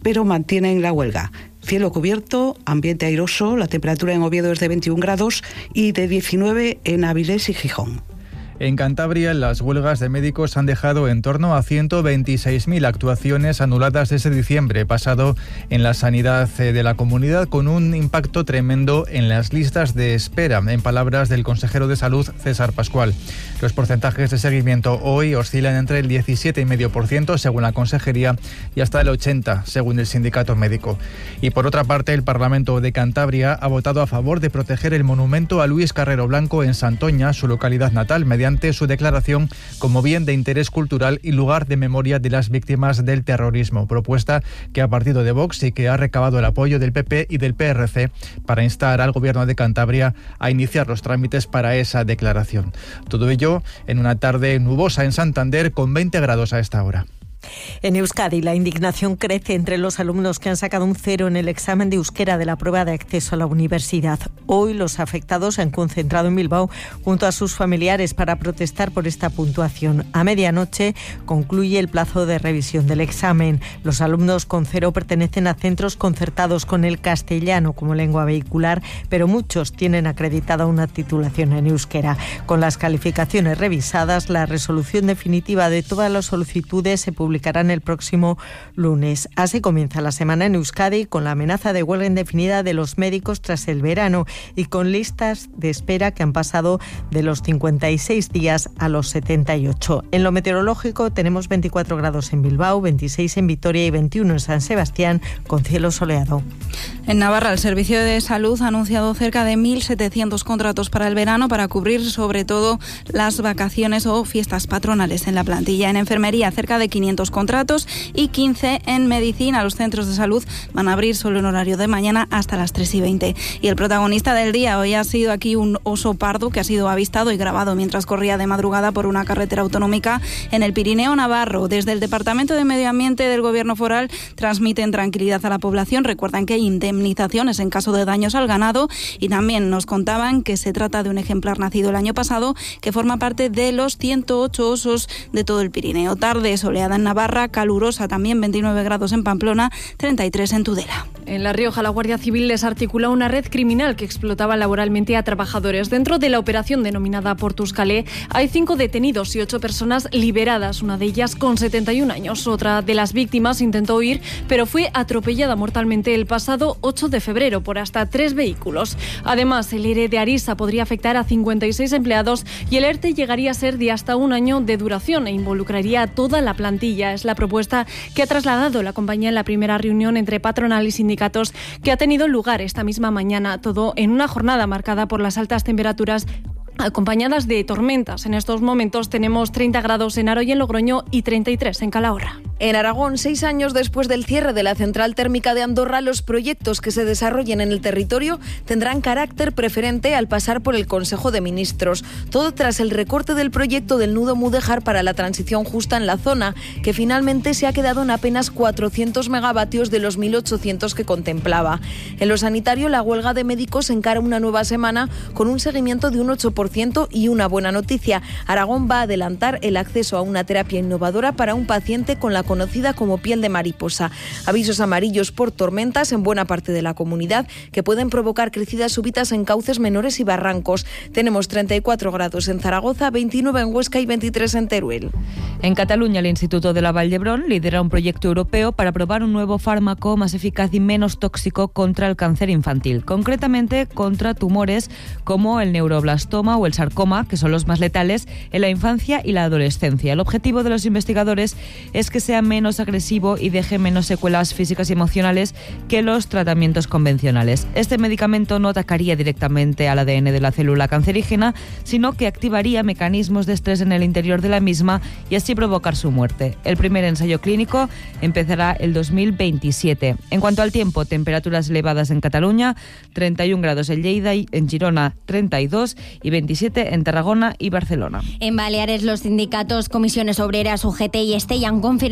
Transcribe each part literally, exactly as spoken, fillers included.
pero mantienen la huelga. Cielo cubierto, ambiente airoso, la temperatura en Oviedo es de veintiún grados y de diecinueve en Avilés y Gijón. En Cantabria, las huelgas de médicos han dejado en torno a ciento veintiséis mil actuaciones anuladas desde diciembre pasado en la sanidad de la comunidad, con un impacto tremendo en las listas de espera, en palabras del consejero de Salud, César Pascual. Los porcentajes de seguimiento hoy oscilan entre el diecisiete coma cinco por ciento según la consejería y hasta el ochenta por ciento según el sindicato médico. Y por otra parte, el Parlamento de Cantabria ha votado a favor de proteger el monumento a Luis Carrero Blanco en Santoña, su localidad natal, mediante su declaración como bien de interés cultural y lugar de memoria de las víctimas del terrorismo, propuesta que ha partido de Vox y que ha recabado el apoyo del P P y del P R C para instar al Gobierno de Cantabria a iniciar los trámites para esa declaración. Todo ello en una tarde nubosa en Santander con veinte grados a esta hora. En Euskadi, la indignación crece entre los alumnos que han sacado un cero en el examen de euskera de la prueba de acceso a la universidad. Hoy los afectados se han concentrado en Bilbao junto a sus familiares para protestar por esta puntuación. A medianoche concluye el plazo de revisión del examen. Los alumnos con cero pertenecen a centros concertados con el castellano como lengua vehicular, pero muchos tienen acreditada una titulación en euskera. Con las calificaciones revisadas, la resolución definitiva de todas las solicitudes se publicarán el próximo lunes. Así comienza la semana en Euskadi, con la amenaza de huelga indefinida de los médicos tras el verano y con listas de espera que han pasado de los cincuenta y seis días a los setenta y ocho. En lo meteorológico tenemos veinticuatro grados en Bilbao, veintiséis en Vitoria y veintiuno en San Sebastián, con cielo soleado. En Navarra, el Servicio de Salud ha anunciado cerca de mil setecientos contratos para el verano para cubrir sobre todo las vacaciones o fiestas patronales en la plantilla. En enfermería, cerca de quinientos contratos y quince en medicina. Los centros de salud van a abrir solo en horario de mañana hasta las tres y veinte. Y el protagonista del día hoy ha sido aquí un oso pardo que ha sido avistado y grabado mientras corría de madrugada por una carretera autonómica en el Pirineo navarro. Desde el Departamento de Medio Ambiente del Gobierno Foral transmiten tranquilidad a la población. Recuerdan que hay indemnizaciones en caso de daños al ganado y también nos contaban que se trata de un ejemplar nacido el año pasado que forma parte de los ciento ocho osos de todo el Pirineo. Tarde soleada en Navarra, calurosa también, veintinueve grados en Pamplona, treinta y tres en Tudela. En La Rioja, la Guardia Civil desarticuló una red criminal que explotaba laboralmente a trabajadores. Dentro de la operación denominada Portus Calais hay cinco detenidos y ocho personas liberadas, una de ellas con setenta y un años. Otra de las víctimas intentó huir, pero fue atropellada mortalmente el pasado ocho de febrero por hasta tres vehículos. Además, el ERE de Arisa podría afectar a cincuenta y seis empleados y el ERTE llegaría a ser de hasta un año de duración e involucraría a toda la plantilla. Es la propuesta que ha trasladado la compañía en la primera reunión entre patronal y sindicatos que ha tenido lugar esta misma mañana, todo en una jornada marcada por las altas temperaturas acompañadas de tormentas. En estos momentos tenemos treinta grados en Aro y en Logroño y treinta y tres en Calahorra. En Aragón, seis años después del cierre de la central térmica de Andorra, los proyectos que se desarrollen en el territorio tendrán carácter preferente al pasar por el Consejo de Ministros. Todo tras el recorte del proyecto del nudo Mudéjar para la transición justa en la zona, que finalmente se ha quedado en apenas cuatrocientos megavatios de los mil ochocientos que contemplaba. En lo sanitario, la huelga de médicos encara una nueva semana con un seguimiento de un ocho por ciento y una buena noticia. Aragón va a adelantar el acceso a una terapia innovadora para un paciente con la conocida como piel de mariposa. Avisos amarillos por tormentas en buena parte de la comunidad que pueden provocar crecidas súbitas en cauces menores y barrancos. Tenemos treinta y cuatro grados en Zaragoza, veintinueve en Huesca y veintitrés en Teruel. En Cataluña, el Instituto de la Vall d'Hebron lidera un proyecto europeo para probar un nuevo fármaco más eficaz y menos tóxico contra el cáncer infantil, concretamente contra tumores como el neuroblastoma o el sarcoma, que son los más letales en la infancia y la adolescencia. El objetivo de los investigadores es que sea menos agresivo y deje menos secuelas físicas y emocionales que los tratamientos convencionales. Este medicamento no atacaría directamente al A D N de la célula cancerígena, sino que activaría mecanismos de estrés en el interior de la misma y así provocar su muerte. El primer ensayo clínico empezará el dos mil veintisiete. En cuanto al tiempo, temperaturas elevadas en Cataluña, treinta y un grados en Lleida y en Girona treinta y dos y veintisiete en Tarragona y Barcelona. En Baleares, los sindicatos Comisiones Obreras, U G T y Estella han confirmado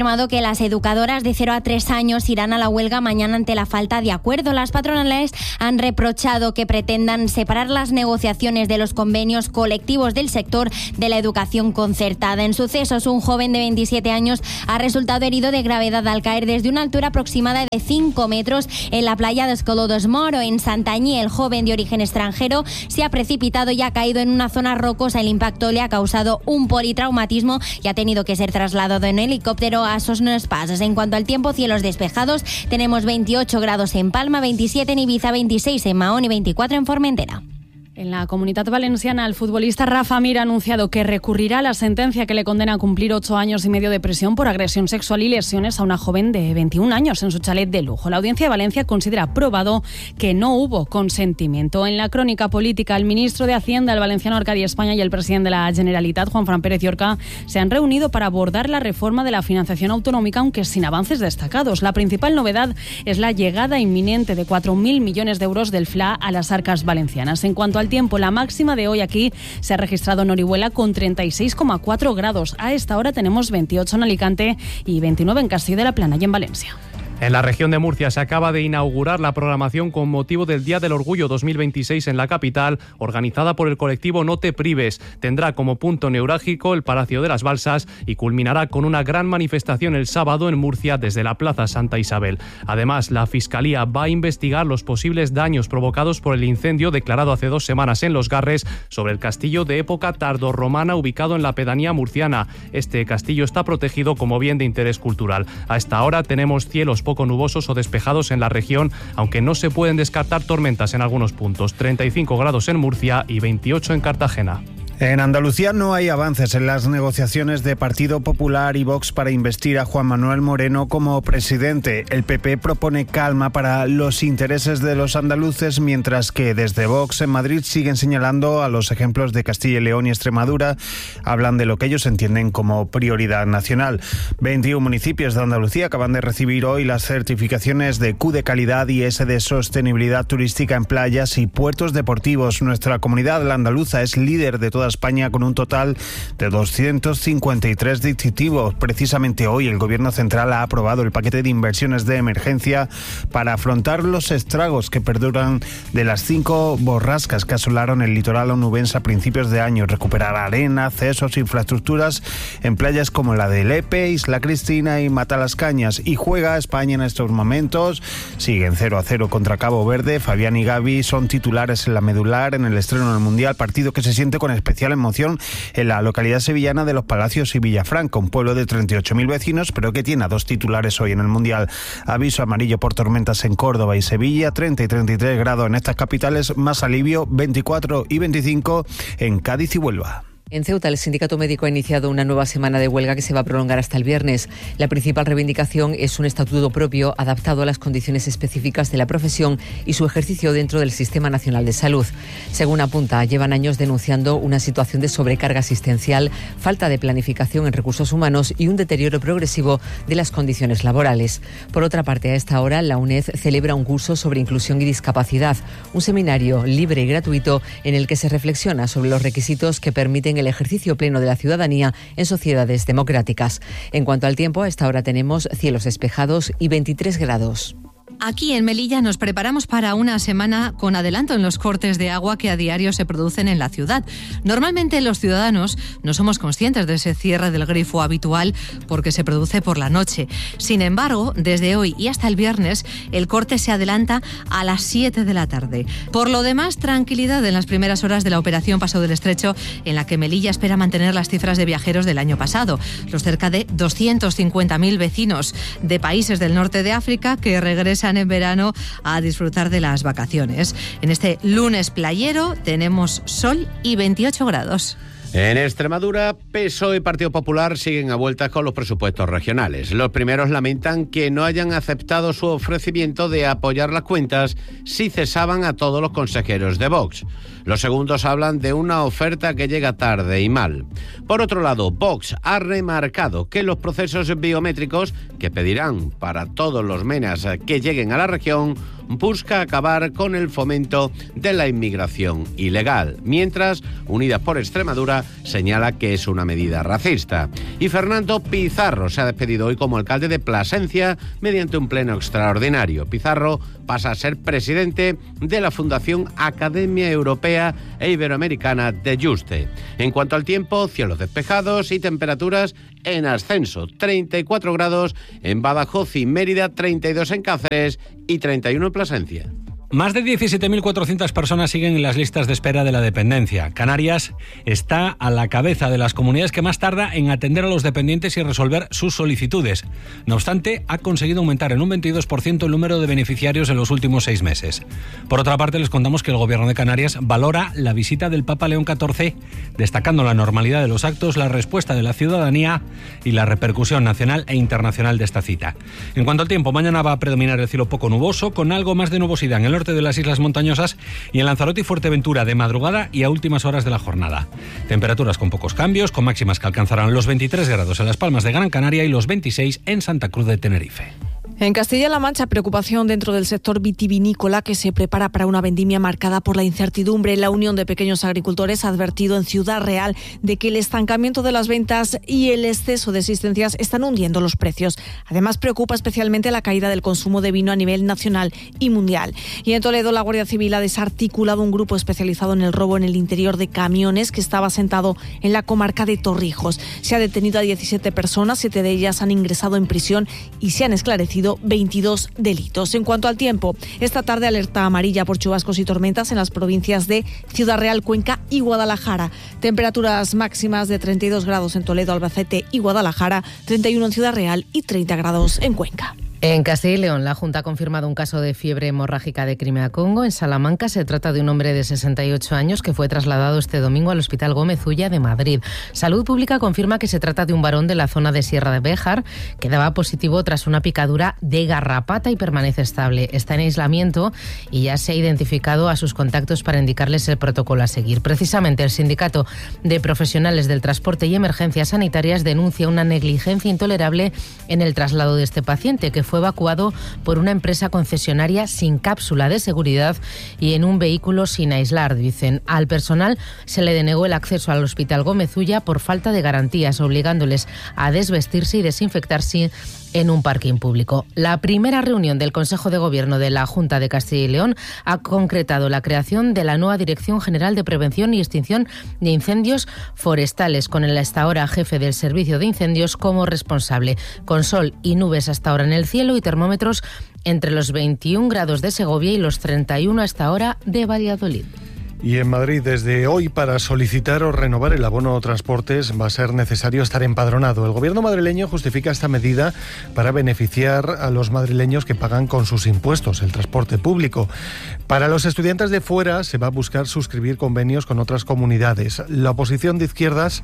informado que las educadoras de cero a tres años irán a la huelga mañana ante la falta de acuerdo. Las patronales han reprochado que pretendan separar las negociaciones de los convenios colectivos del sector de la educación concertada. En sucesos, un joven de veintisiete años ha resultado herido de gravedad al caer desde una altura aproximada de cinco metros en la playa de Escolodos Moro, en Santañí. El joven de origen extranjero se ha precipitado y ha caído en una zona rocosa. El impacto le ha causado un politraumatismo y ha tenido que ser trasladado en helicóptero a Sosnes Pas. En cuanto al tiempo, cielos despejados, tenemos veintiocho grados en Palma, veintisiete en Ibiza, veintiséis en Mahón y veinticuatro en Formentera. En la Comunitat Valenciana, el futbolista Rafa Mir ha anunciado que recurrirá a la sentencia que le condena a cumplir ocho años y medio de prisión por agresión sexual y lesiones a una joven de veintiún años en su chalet de lujo. La Audiencia de Valencia considera probado que no hubo consentimiento. En la crónica política, el ministro de Hacienda, el valenciano Arcadi España, y el presidente de la Generalitat, Juanfran Pérez Llorca, se han reunido para abordar la reforma de la financiación autonómica, aunque sin avances destacados. La principal novedad es la llegada inminente de cuatro mil millones de euros del F L A a las arcas valencianas. En cuanto al tiempo, la máxima de hoy aquí se ha registrado en Orihuela con treinta y seis coma cuatro grados. A esta hora tenemos veintiocho en Alicante y veintinueve en Castillo de la Plana y en Valencia. En la región de Murcia se acaba de inaugurar la programación con motivo del Día del Orgullo dos mil veintiséis en la capital, organizada por el colectivo No Te Prives. Tendrá como punto neurálgico el Palacio de las Balsas y culminará con una gran manifestación el sábado en Murcia desde la Plaza Santa Isabel. Además, la Fiscalía va a investigar los posibles daños provocados por el incendio declarado hace dos semanas en Los Garres sobre el castillo de época tardorromana ubicado en la pedanía murciana. Este castillo está protegido como bien de interés cultural. A esta hora tenemos cielos poco nubosos o despejados en la región, aunque no se pueden descartar tormentas en algunos puntos. treinta y cinco grados en Murcia y veintiocho en Cartagena. En Andalucía no hay avances en las negociaciones de Partido Popular y Vox para investir a Juan Manuel Moreno como presidente. El P P propone calma para los intereses de los andaluces, mientras que desde Vox en Madrid siguen señalando a los ejemplos de Castilla y León y Extremadura. Hablan de lo que ellos entienden como prioridad nacional. veintiún municipios de Andalucía acaban de recibir hoy las certificaciones de Q de calidad y S de sostenibilidad turística en playas y puertos deportivos. Nuestra comunidad, la andaluza, es líder de toda España con un total de doscientos cincuenta y tres distintivos. Precisamente hoy el Gobierno Central ha aprobado el paquete de inversiones de emergencia para afrontar los estragos que perduran de las cinco borrascas que asolaron el litoral onubense a principios de año. Recuperar arena, accesos, infraestructuras en playas como la de Lepe, Isla Cristina y Matalascañas. Y juega España en estos momentos. Siguen cero a cero contra Cabo Verde. Fabián y Gavi son titulares en la medular en el estreno del Mundial, partido que se siente con especial emoción en la localidad sevillana de Los Palacios y Villafranca, un pueblo de treinta y ocho mil vecinos, pero que tiene a dos titulares hoy en el Mundial. Aviso amarillo por tormentas en Córdoba y Sevilla, treinta y treinta y tres grados en estas capitales, más alivio, veinticuatro y veinticinco en Cádiz y Huelva. En Ceuta, el sindicato médico ha iniciado una nueva semana de huelga que se va a prolongar hasta el viernes. La principal reivindicación es un estatuto propio adaptado a las condiciones específicas de la profesión y su ejercicio dentro del Sistema Nacional de Salud. Según apunta, llevan años denunciando una situación de sobrecarga asistencial, falta de planificación en recursos humanos y un deterioro progresivo de las condiciones laborales. Por otra parte, a esta hora, la UNED celebra un curso sobre inclusión y discapacidad, un seminario libre y gratuito en el que se reflexiona sobre los requisitos que permiten el ejercicio pleno de la ciudadanía en sociedades democráticas. En cuanto al tiempo, a esta hora tenemos cielos despejados y veintitrés grados. Aquí en Melilla nos preparamos para una semana con adelanto en los cortes de agua que a diario se producen en la ciudad. Normalmente los ciudadanos no somos conscientes de ese cierre del grifo habitual porque se produce por la noche. Sin embargo, desde hoy y hasta el viernes, el corte se adelanta a las siete de la tarde. Por lo demás, tranquilidad en las primeras horas de la operación Paso del Estrecho, en la que Melilla espera mantener las cifras de viajeros del año pasado, los cerca de doscientos cincuenta mil vecinos de países del norte de África que regresan en verano a disfrutar de las vacaciones. En este lunes playero tenemos sol y veintiocho grados. En Extremadura, P S O E y Partido Popular siguen a vueltas con los presupuestos regionales. Los primeros lamentan que no hayan aceptado su ofrecimiento de apoyar las cuentas si cesaban a todos los consejeros de Vox. Los segundos hablan de una oferta que llega tarde y mal. Por otro lado, Vox ha remarcado que los procesos biométricos que pedirán para todos los menas que lleguen a la región busca acabar con el fomento de la inmigración ilegal, mientras Unidas por Extremadura señala que es una medida racista. Y Fernando Pizarro se ha despedido hoy como alcalde de Plasencia mediante un pleno extraordinario. Pizarro pasa a ser presidente de la Fundación Academia Europea e Iberoamericana de Yuste. En cuanto al tiempo, cielos despejados y temperaturas en ascenso. treinta y cuatro grados en Badajoz y Mérida, treinta y dos en Cáceres y treinta y uno en Plasencia. Más de diecisiete mil cuatrocientas personas siguen en las listas de espera de la dependencia. Canarias está a la cabeza de las comunidades que más tarda en atender a los dependientes y resolver sus solicitudes. No obstante, ha conseguido aumentar en un veintidós por ciento el número de beneficiarios en los últimos seis meses. Por otra parte, les contamos que el Gobierno de Canarias valora la visita del Papa León catorce, destacando la normalidad de los actos, la respuesta de la ciudadanía y la repercusión nacional e internacional de esta cita. En cuanto al tiempo, mañana va a predominar el cielo poco nuboso, con algo más de nubosidad en el norte de las islas montañosas y en Lanzarote y Fuerteventura de madrugada y a últimas horas de la jornada. Temperaturas con pocos cambios, con máximas que alcanzarán los veintitrés grados en Las Palmas de Gran Canaria y los veintiséis en Santa Cruz de Tenerife. En Castilla-La Mancha, preocupación dentro del sector vitivinícola que se prepara para una vendimia marcada por la incertidumbre. La Unión de Pequeños Agricultores ha advertido en Ciudad Real de que el estancamiento de las ventas y el exceso de existencias están hundiendo los precios. Además, preocupa especialmente la caída del consumo de vino a nivel nacional y mundial. Y en Toledo, la Guardia Civil ha desarticulado un grupo especializado en el robo en el interior de camiones que estaba asentado en la comarca de Torrijos. Se ha detenido a diecisiete personas, siete de ellas han ingresado en prisión y se han esclarecido veintidós delitos. En cuanto al tiempo, esta tarde alerta amarilla por chubascos y tormentas en las provincias de Ciudad Real, Cuenca y Guadalajara. Temperaturas máximas de treinta y dos grados en Toledo, Albacete y Guadalajara, treinta y uno en Ciudad Real y treinta grados en Cuenca. En Castilla y León, la Junta ha confirmado un caso de fiebre hemorrágica de Crimea-Congo. En Salamanca se trata de un hombre de sesenta y ocho años que fue trasladado este domingo al Hospital Gómez Ulla de Madrid. Salud Pública confirma que se trata de un varón de la zona de Sierra de Béjar que daba positivo tras una picadura de garrapata y permanece estable. Está en aislamiento y ya se ha identificado a sus contactos para indicarles el protocolo a seguir. Precisamente el Sindicato de Profesionales del Transporte y Emergencias Sanitarias denuncia una negligencia intolerable en el traslado de este paciente, que fue evacuado por una empresa concesionaria sin cápsula de seguridad y en un vehículo sin aislar, dicen. Al personal se le denegó el acceso al Hospital Gómez Ulla por falta de garantías, obligándoles a desvestirse y desinfectarse en un parking público. La primera reunión del Consejo de Gobierno de la Junta de Castilla y León ha concretado la creación de la nueva Dirección General de Prevención y Extinción de Incendios Forestales, con el hasta ahora jefe del Servicio de Incendios como responsable, con sol y nubes hasta ahora en el cielo y termómetros entre los veintiún grados de Segovia y los treinta y uno hasta ahora de Valladolid. Y en Madrid, desde hoy, para solicitar o renovar el abono transportes va a ser necesario estar empadronado. El gobierno madrileño justifica esta medida para beneficiar a los madrileños que pagan con sus impuestos el transporte público. Para los estudiantes de fuera se va a buscar suscribir convenios con otras comunidades. La oposición de izquierdas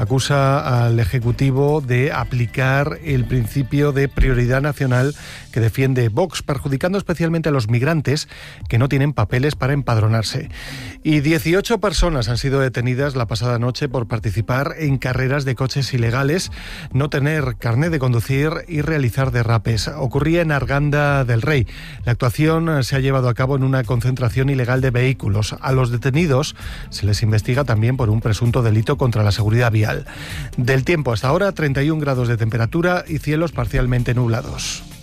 acusa al Ejecutivo de aplicar el principio de prioridad nacional que defiende Vox, perjudicando especialmente a los migrantes que no tienen papeles para empadronarse. Y dieciocho personas han sido detenidas la pasada noche por participar en carreras de coches ilegales, no tener carné de conducir y realizar derrapes. Ocurría en Arganda del Rey. La actuación se ha llevado a cabo en una concentración ilegal de vehículos. A los detenidos se les investiga también por un presunto delito contra la seguridad vial. Del tiempo hasta ahora, treinta y un grados de temperatura y cielos parcialmente nublados.